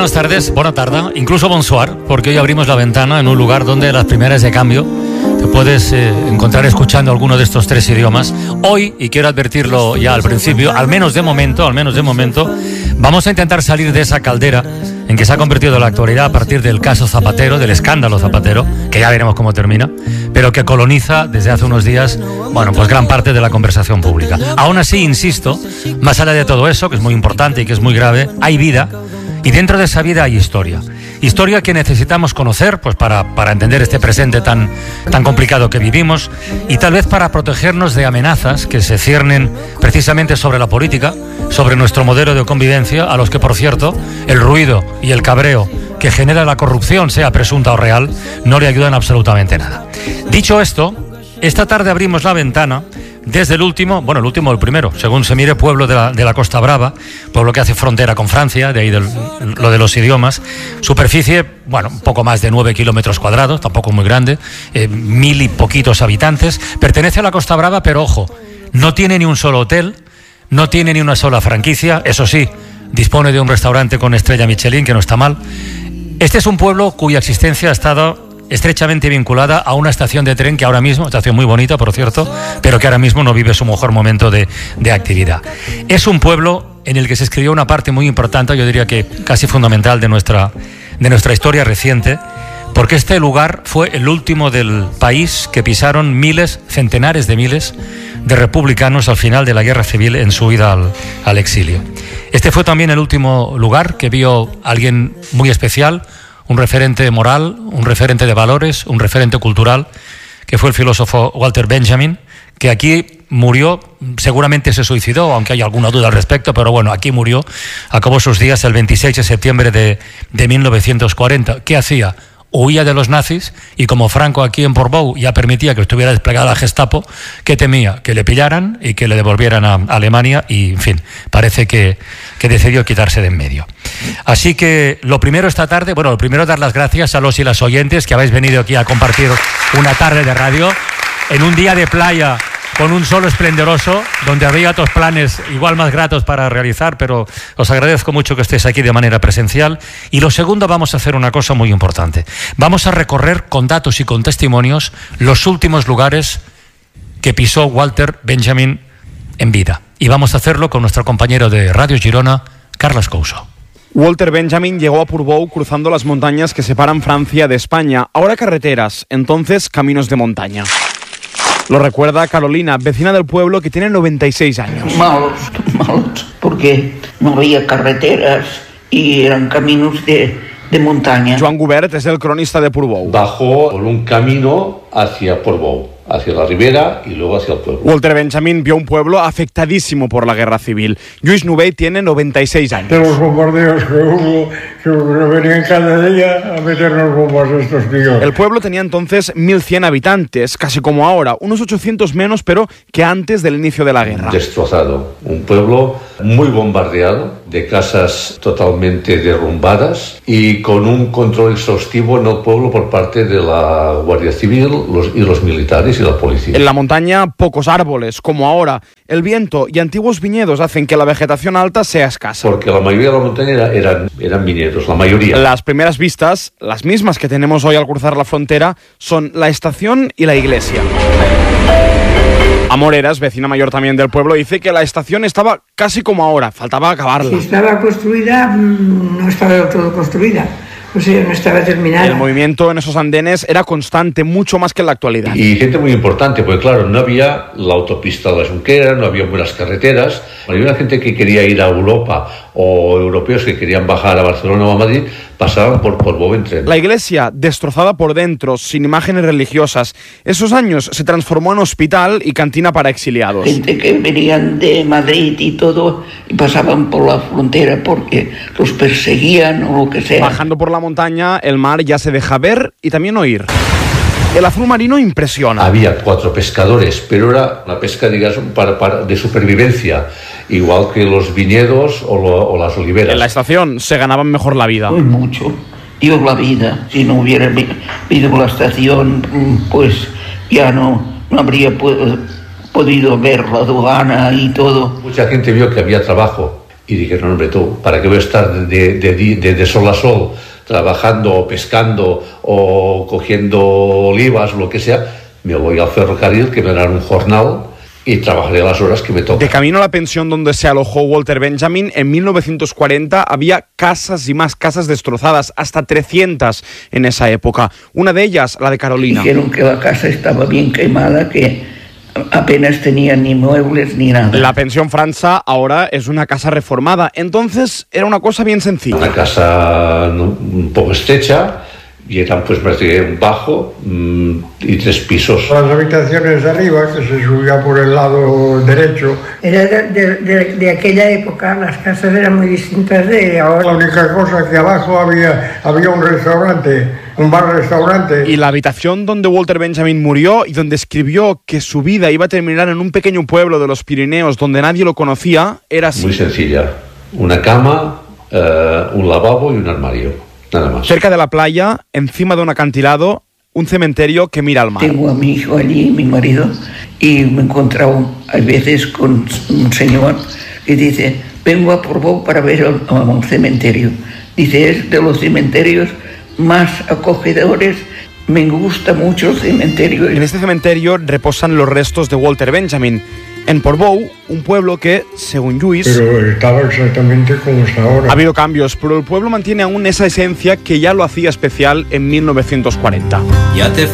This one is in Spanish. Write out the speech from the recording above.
buenas tardes, buena tarde, incluso bonsoir, porque hoy abrimos la ventana en un lugar donde las primeras de cambio te puedes encontrar escuchando alguno de estos tres idiomas. Hoy, y quiero advertirlo ya al principio, al menos de momento, vamos a intentar salir de esa caldera en que se ha convertido la actualidad a partir del caso Zapatero, del escándalo Zapatero, que ya veremos cómo termina, pero que coloniza desde hace unos días, bueno, pues gran parte de la conversación pública. Aún así, insisto, más allá de todo eso, que es muy importante y que es muy grave, hay vida, y dentro de esa vida hay historia. Historia que necesitamos conocer, pues para entender este presente tan complicado que vivimos, y tal vez para protegernos de amenazas que se ciernen precisamente sobre la política, sobre nuestro modelo de convivencia, a los que, por cierto, el ruido y el cabreo que genera la corrupción, sea presunta o real, no le ayudan absolutamente nada. Dicho esto, esta tarde abrimos la ventana desde el primero, según se mire, pueblo de la Costa Brava, pueblo que hace frontera con Francia, de ahí lo de los idiomas. Superficie, bueno, un poco más de 9 kilómetros cuadrados, tampoco muy grande, 1000 y poquitos habitantes. Pertenece a la Costa Brava, pero ojo, no tiene ni un solo hotel, no tiene ni una sola franquicia. Eso sí, dispone de un restaurante con estrella Michelin, que no está mal. Este es un pueblo cuya existencia ha estado estrechamente vinculada a una estación de tren que ahora mismo, estación muy bonita por cierto, pero que ahora mismo no vive su mejor momento de actividad. Es un pueblo en el que se escribió una parte muy importante, yo diría que casi fundamental de nuestra historia reciente, porque este lugar fue el último del país que pisaron centenares de miles de republicanos al final de la guerra civil en su huida al exilio. Este fue también el último lugar que vio a alguien muy especial, un referente moral, un referente de valores, un referente cultural, que fue el filósofo Walter Benjamin, que aquí murió, seguramente se suicidó, aunque hay alguna duda al respecto, pero bueno, aquí murió, acabó sus días el 26 de septiembre de 1940. ¿Qué hacía? Huía de los nazis, y como Franco aquí en Portbou ya permitía que estuviera desplegada la Gestapo, ¿qué temía? Que le pillaran y que le devolvieran a Alemania, y en fin, parece que decidió quitarse de en medio. Así que lo primero esta tarde, dar las gracias a los y las oyentes que habéis venido aquí a compartir una tarde de radio en un día de playa con un sol esplendoroso, donde había otros planes igual más gratos para realizar, pero os agradezco mucho que estéis aquí de manera presencial. Y lo segundo, vamos a hacer una cosa muy importante. Vamos a recorrer con datos y con testimonios los últimos lugares que pisó Walter Benjamin en vida. Y vamos a hacerlo con nuestro compañero de Radio Girona, Carles Couso. Walter Benjamin llegó a Portbou cruzando las montañas que separan Francia de España. Ahora carreteras, entonces caminos de montaña. Lo recuerda Carolina, vecina del pueblo, que tiene 96 años. Malos, porque no había carreteras y eran caminos de montaña. Joan Gubert es el cronista de Portbou. Bajó por un camino hacia Portbou, hacia la ribera y luego hacia el pueblo. Walter Benjamin vio un pueblo afectadísimo por la guerra civil. Lluís Novell tiene 96 años. De los bombardeos que hubo, que venían cada día a meternos bombas estos tíos. El pueblo tenía entonces 1100 habitantes, casi como ahora, unos 800 menos, pero que antes del inicio de la guerra. Destrozado, un pueblo muy bombardeado, de casas totalmente derrumbadas y con un control exhaustivo en el pueblo por parte de la Guardia Civil y los militares y la policía. En la montaña, pocos árboles, como ahora. El viento y antiguos viñedos hacen que la vegetación alta sea escasa. Porque la mayoría de la montaña eran viñedos, la mayoría. Las primeras vistas, las mismas que tenemos hoy al cruzar la frontera, son la estación y la iglesia. Amoreras, vecina mayor también del pueblo, dice que la estación estaba casi como ahora, faltaba acabarla. Si estaba construida, no estaba del todo construida. O sea, no estaba terminada. El movimiento en esos andenes era constante, mucho más que en la actualidad. Y gente muy importante, porque claro, no había la autopista de la Junquera, no había buenas carreteras. Había gente que quería ir a Europa o europeos que querían bajar a Barcelona o a Madrid, pasaban por Portbou en tren. La iglesia, destrozada por dentro, sin imágenes religiosas. Esos años se transformó en hospital y cantina para exiliados. Gente que venían de Madrid y todo, y pasaban por la frontera porque los perseguían o lo que sea. Bajando por la montaña, el mar ya se deja ver y también oír. El azul marino impresiona. Había 4 pescadores, pero era una pesca, digamos, de supervivencia, igual que los viñedos o las oliveras. En la estación se ganaban mejor la vida. Muy mucho. Dio la vida. Si no hubiera habido la estación, pues ya no habría podido ver la aduana y todo. Mucha gente vio que había trabajo, Y dijeron, hombre, tú, ¿para qué voy a estar de sol a sol trabajando o pescando o cogiendo olivas o lo que sea? Me voy al ferrocarril, que me darán un jornal y trabajaré las horas que me tocan. De camino a la pensión donde se alojó Walter Benjamin, en 1940 había casas y más casas destrozadas, hasta 300 en esa época. Una de ellas, la de Carolina. Dijeron que la casa estaba bien quemada, que apenas tenía ni muebles ni nada. La pensión França ahora es una casa reformada. Entonces era una cosa bien sencilla. Una casa un poco estrecha, y eran pues un bajo y 3 pisos. Las habitaciones de arriba, que se subía por el lado derecho. Era de aquella época, las casas eran muy distintas de ahora. La única cosa que abajo había un restaurante, un bar-restaurante. Y la habitación donde Walter Benjamin murió y donde escribió que su vida iba a terminar en un pequeño pueblo de los Pirineos donde nadie lo conocía, era así. Muy sencilla. Una cama, un lavabo y un armario. Nada más. Cerca de la playa, encima de un acantilado, un cementerio que mira al mar. Tengo a mi hijo allí, mi marido, y me he encontrado a veces con un señor que dice, vengo a Portbou para ver un cementerio. Dice, es de los cementerios más acogedores, me gusta mucho el cementerio. En este cementerio reposan los restos de Walter Benjamin. En Portbou, un pueblo que, según Lluís, pero estaba exactamente como está ahora. Ha habido cambios, pero el pueblo mantiene aún esa esencia que ya lo hacía especial en 1940. Ya te